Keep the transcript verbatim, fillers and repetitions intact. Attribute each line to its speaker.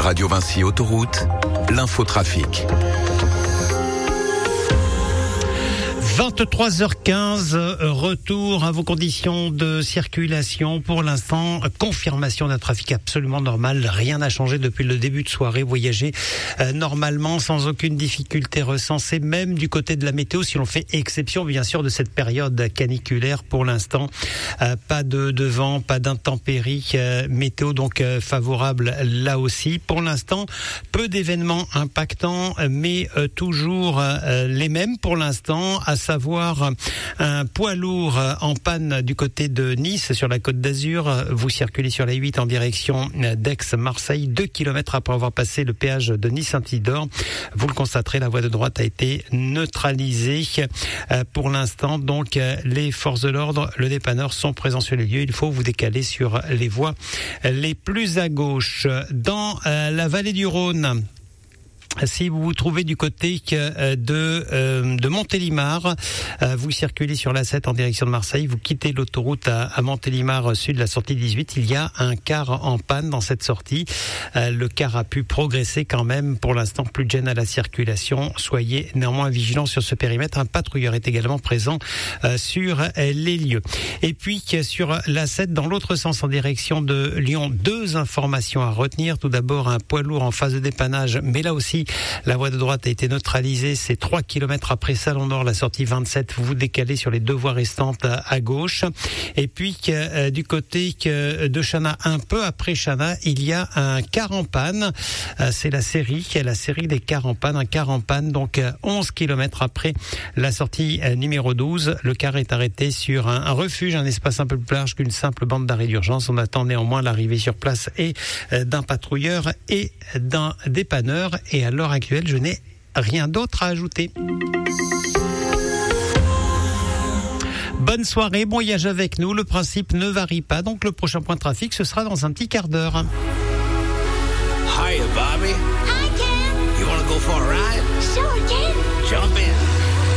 Speaker 1: Radio Vinci Autoroute, l'infotrafic.
Speaker 2: vingt-trois heures quinze, retour à vos conditions de circulation. Pour l'instant, confirmation d'un trafic absolument normal. Rien n'a changé depuis le début de soirée. Voyager euh, normalement, sans aucune difficulté recensée, même du côté de la météo, si l'on fait exception, bien sûr, de cette période caniculaire. Pour l'instant, euh, pas de, de vent, pas d'intempéries. Euh, météo donc euh, favorable là aussi. Pour l'instant, peu d'événements impactants, mais euh, toujours euh, les mêmes pour l'instant, à savoir un poids lourd en panne du côté de Nice sur la Côte d'Azur. Vous circulez sur la huit en direction d'Aix-Marseille, deux kilomètres après avoir passé le péage de Nice-Saint-Isidore. Vous le constaterez, la voie de droite a été neutralisée. Pour l'instant, donc, les forces de l'ordre, le dépanneur sont présents sur les lieux. Il faut vous décaler sur les voies les plus à gauche. Dans la vallée du Rhône, si vous vous trouvez du côté de, de Montélimar, vous circulez sur l'A sept en direction de Marseille, vous quittez l'autoroute à, à Montélimar Sud, la sortie dix-huit, il y a un car en panne dans cette sortie. Le car a pu progresser quand même. Pour l'instant, plus de gêne à la circulation. Soyez néanmoins vigilants sur ce périmètre. Un patrouilleur est également présent sur les lieux. Et puis sur l'A sept, dans l'autre sens en direction de Lyon, deux informations à retenir. Tout d'abord, un poids lourd en phase de dépannage, mais là aussi, la voie de droite a été neutralisée. C'est trois kilomètres après Salon Nord, la sortie vingt-sept. Vous vous décalez sur les deux voies restantes à gauche. Et puis, euh, du côté de Chana, un peu après Chana, il y a un car en panne. Euh, c'est la série, la série des cars en panne. Un car en panne, donc euh, onze kilomètres après la sortie euh, numéro douze. Le car est arrêté sur un, un refuge, un espace un peu plus large qu'une simple bande d'arrêt d'urgence. On attend néanmoins l'arrivée sur place et euh, d'un patrouilleur et d'un dépanneur. Et à l'heure actuelle, je n'ai rien d'autre à ajouter. Bonne soirée, bon voyage avec nous. Le principe ne varie pas, donc le prochain point de trafic, ce sera dans un petit quart d'heure.
Speaker 3: Hiya, Bobby.
Speaker 4: Hi, Ken.
Speaker 3: You want to go for a ride?
Speaker 4: Sure, Ken.
Speaker 3: Jump in.